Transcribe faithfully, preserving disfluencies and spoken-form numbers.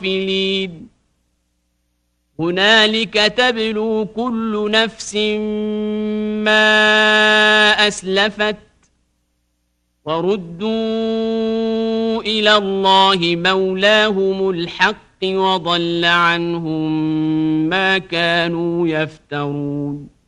غافلين هنالك تبلو كل نفس ما أسلفت وردوا إلى الله مولاهم الحق وضل عنهم ما كانوا يفترون